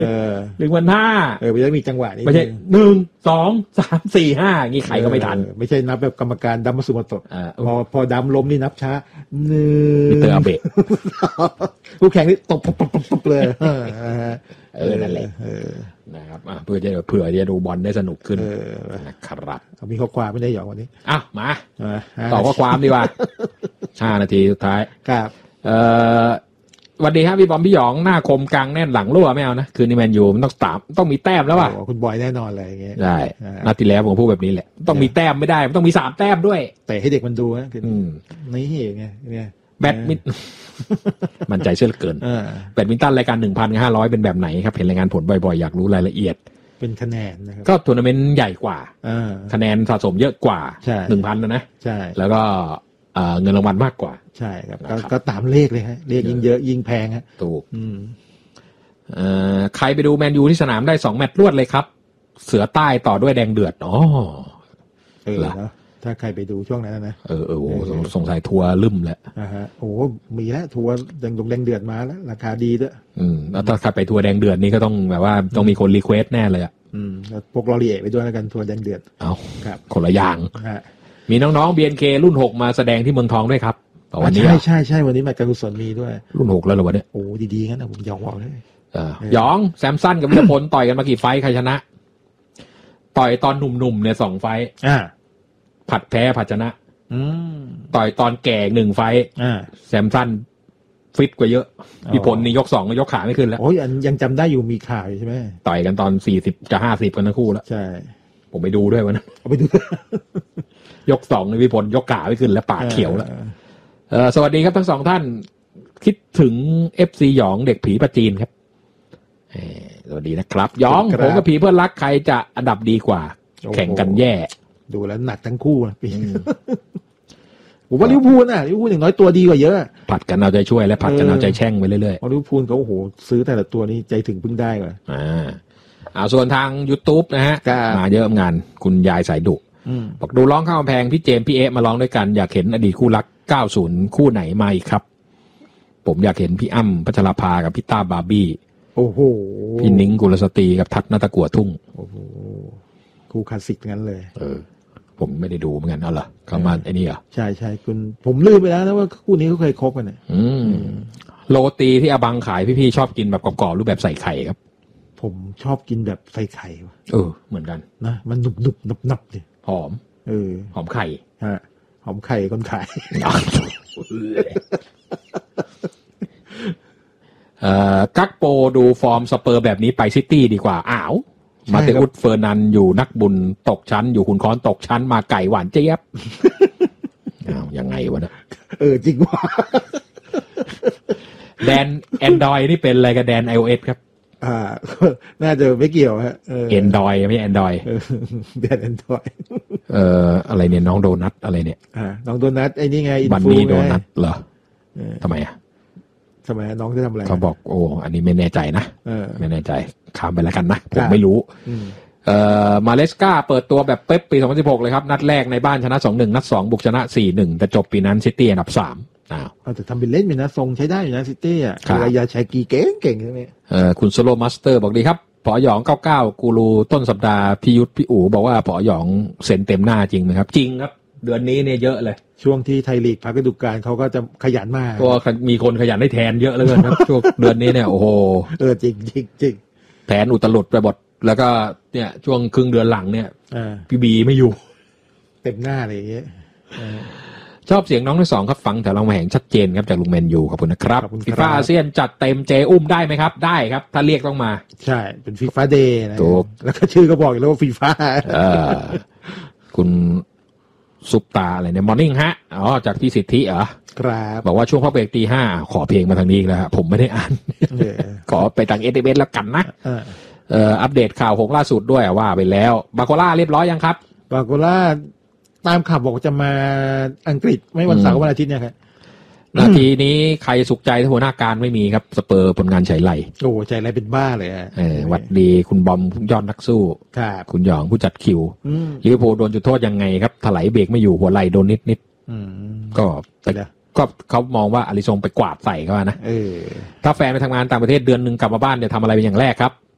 1,500 มันจะมีจังหวะนี้ไม่ใช่1 2 3 4 5อย่างงี้ใครก็ไม่ทันไม่ใช่นับแบบกรรมการดัมมาสุมาโตะพอดัมล้มนี่นับช้ามิเตอร์อาเบะผู้แข่งนี่ตบเลยนั่นแหละนะครับเพื่อจะดูบอลได้สนุกขึ้นนะครับมีข้อความไม่ได้หยอกวันนี้มาต่อข้อความดีกว่า5 นาทีสุดท้ายครับวันดีครับพี่บอมพี่หยองหน้าคมกลางแน่นหลังรั่วไม่เอานะคืนนี้แมนยูมันต้องมีแต้มแล้วว่ะคุณบอยแน่นอนเลยอย่างเงี้ยใช่นัดที่แล้วผมพูดแบบนี้แหละต้องมีแต้มไม่ได้มันต้องมี3แต้มด้วยแต่ให้เด็กมันดูนะนี่ไงเนี่ยแบดมินมันใจเชื่อเกินแบดมินตันรายการ 1,500 เป็นแบบไหนครับเห็นรายงานผลบ่อยๆอยากรู้รายละเอียดเป็นคะแนนนะครับก็ทัวร์นาเมนต์ใหญ่กว่าคะแนนสะสมเยอะกว่า 1,000 นะใช่แล้วก็เงินรางวัลมากกว่าใช่ครับก็ตามเลขเลยฮะเลขยิ่งเยอะยิ่งแพงฮะถูกใครไปดูแมนยูที่สนามได้2 แมตช์รวดเลยครับเสือใต้ต่อด้วยแดงเดือดถ้าใครไปดูช่วงนั้นนะสงสัยทัวร์ลืมแหละมีแล้วทัวร์แดงเดือดมาแล้วราคาดีด้วยแล้วถ้าใครไปทัวร์แดงเดือดนี่ก็ต้องแบบว่าต้องมีคนรีเควสแน่เลยแล้วพวกลอรีเอไปด้วยแล้วกันทัวร์แดงเดือดครับคนละอย่างมีน้องๆ BNK รุ่น6มาแสดงที่เมืองทองด้วยครับวันนี้ใช่วันนี้แมตช์การกุศลมีด้วยรุ่น6แล้วเหรอวะเนี่ยดีๆงั้นนะผมยอมบอกเลยหยองแซมสันกับวิรพลต่อยกันมากี่ไฟท์ใครชนะต่อยตอนหนุ่มๆเนี่ย2 ไฟท์ผัดแพ้ผัดชนะต่อยตอนแก่1 ไฟท์แซมสันฟิตกว่าเยอะวิพลนี่ยก2ก็ยกขาไม่ขึ้นแล้วยังจำได้อยู่มีขาใช่ไหมต่อยกันตอน40จะ50กันทั้งคู่แล้วใช่ผมไปดูด้วยวันนั้นไปดูยก2ในวิพลยกขาไม่ขึ้นแล้วปากเขียวแล้วสวัสดีครับทั้ง2ท่านคิดถึง FC หยองเด็กผีประจีนครับสวัสดีนะครับหยองผมกับผีเพื่อนรักใครจะอันดับดีกว่าแข่งกันแย่ดูแล้วหนักทั้งคู่ปีผมว่าลิเวอร์พูลอย่างน้อยตัวดีกว่าเยอะผัดกันเอาใจช่วยและผัดกันเอาใจแช่งไปเรื่อยๆลิเวอร์พูลเขาซื้อแต่ละตัวนี้ใจถึงพึ่งได้กว่าส่วนทาง YouTube นะฮะมาเยอะงานคุณยายสายดุบอกดูร้องข้าวกำแพงพี่เจมส์พี่เอ๊ะมาร้องด้วยกันอยากเห็นอดีตคู่รัก90คู่ไหนมาอีกครับผมอยากเห็นพี่อ้ำพัชรภากับพี่ต้าบาร์บี้พี่นิ้งกุลสตรีกับทัศน์ณตะกั่วทุ่งคู่คลาสสิกงั้นเลยผมไม่ได้ดูเหมือนกันเหรอเขามาไอ้นี่เหรอใช่คุณผมลืมไปแล้วนะว่าคู่นี้เขาเคยคบกันโรตีที่อาบังขายพี่ๆชอบกินแบบกรอบๆรูปแบบใส่ไข่ครับผมชอบกินแบบใส่ไข่เหมือนกันนะมันหนุบนับเลยหอมหอมไข่หอมไข่คนขายกักโปดูฟอร์มสเปอร์แบบนี้ไปซิตี้ดีกว่ามาเตอุสเฟอร์นันอยู่นักบุญตกชั้นอยู่คุณค้อนตกชั้นมาไก่หวานเจี๊ยบยังไงวะนะจริงว่ะแดน Android นี่เป็นอะไรกับแดน iOS ครับน่าจะไม่เกี่ยวฮะ Android ไม่ Android แดน Android อะไรเนี่ยน้องโดนัทอะไรเนี่ยน้องโดนัทไอ้นี่ไงบันนี่โดนัทเหรอทำไมน้องจะทำอะไรเขาบอกอันนี้ไม่แน่ใจนะไม่แน่ใจข้ามไปแล้วกันนะผมไม่รู้มาเลสกาเปิดตัวแบบเป๊ปปี2016เลยครับนัดแรกในบ้านชนะ 2-1 นัด2บุกชนะ 4-1 แต่จบปีนั้นซิตี้อันดับ3 แต่ทำเป็นเล่นอยู่นะทรงใช้ได้อยู่นะซิตี้รายาชัยกีเก่งใช่ไหมคุณโซโลมาสเตอร์บอกดีครับผอหยอง99กูรูต้นสัปดาห์พี่ยุทธพี่อู๋บอกว่าผอหยองเซ็นเต็มหน้าจริงไหมครับจริงครับเดือนนี้เนี่ยเยอะเลยช่วงที่ไทยลีกพักฤดูกาลเขาก็จะขยันมากก็มีคนขยันได้แทนเยอะเลยครับช่วงเดือนนี้เนี่ยโอ้โหจริงแทนอุตลุดไปหมดแล้วก็เนี่ยช่วงครึ่งเดือนหลังเนี่ยพี่บีไม่อยู่เต็มหน้าเลยอย่างเงี้ยชอบเสียงน้องทั้ง2ครับฟังแต่เรามาแห่งชัดเจนครับจากลุงแมนยูขอบคุณนะครับฟีฟ่าอาเซียนจัดเต็มเจอุ้มได้ไหมครับได้ครับถ้าเรียกต้องมาใช่เป็นฟีฟ่าเดย์นะแล้วก็ชื่อก็บอกอยู่แล้วว่าฟีฟ่าคุณซุปตาอะไรเนี่ยมอร์นิ่งฮะจากพี่สิทธิครับบอกว่าช่วงพักเบรกตี 5ขอเพลงมาทางนี้อีกแล้วผมไม่ได้อ่านขอไปทาง SMS แล้วกันนะอัปเดตข่าวของล่าสุดด้วยว่าไปแล้วบาโคล่าเรียบร้อยยังครับบาโคล่าตามข่าวบอกจะมาอังกฤษไม่วันเสาร์วันอาทิตย์เนี่ยครับนาทีนี้ใครสุขใจถ้าหัวหน้าการไม่มีครับสเปอร์ผลงานฉายไหลใจไรเป็นบ้าเลยวัดดีคุณบอมยอดนักสู้คุณหยองผู้จัดคิวลิเวอร์พูลโดนจุดโทษยังไงครับถลายเบรกไม่อยู่หัวไหล่โดนนิดก็เขามองว่าอาริซงไปกวาดใส่เขานะถ้าแฟนไปทำงานต่างประเทศเดือนนึงกลับมาบ้านจะทำอะไรเป็นอย่างแรกครับ